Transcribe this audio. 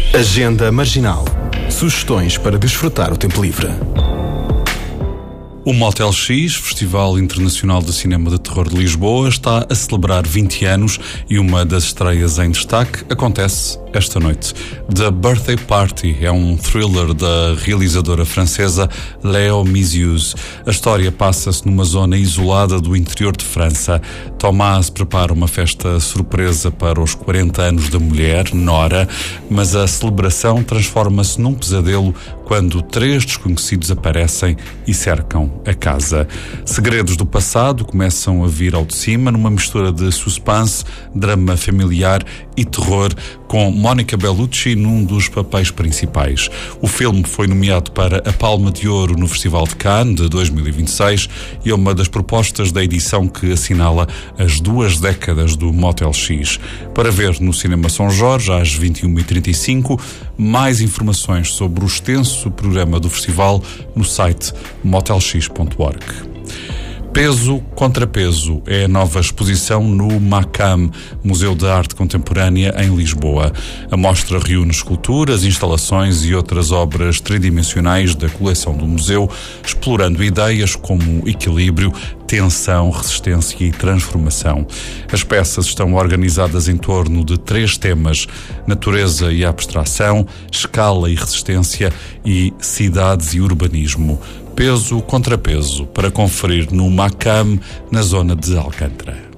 Agenda Marginal. Sugestões para desfrutar o tempo livre. O Motel X, Festival Internacional de Cinema de Terror de Lisboa, está a celebrar 20 anos e uma das estreias em destaque acontece esta noite. The Birthday Party é um thriller da realizadora francesa Léo Misius. A história passa-se numa zona isolada do interior de França. Thomas prepara uma festa surpresa para os 40 anos da mulher, Nora, mas a celebração transforma-se num pesadelo quando 3 desconhecidos aparecem e cercam a casa. Segredos do passado começam a vir ao de cima numa mistura de suspense, drama familiar e terror, com Mónica Bellucci num dos papéis principais. O filme foi nomeado para a Palma de Ouro no Festival de Cannes de 2026 e é uma das propostas da edição que assinala as 2 décadas do Motel X. Para ver no Cinema São Jorge, às 21h35, mais informações sobre o extenso programa do festival no site motelx.org. Peso contra Peso é a nova exposição no MACAM, Museu de Arte Contemporânea, em Lisboa. A mostra reúne esculturas, instalações e outras obras tridimensionais da coleção do museu, explorando ideias como equilíbrio, tensão, resistência e transformação. As peças estão organizadas em torno de 3 temas: natureza e abstração, escala e resistência e cidades e urbanismo. Peso contra Peso, para conferir no MACAM, na zona de Alcântara.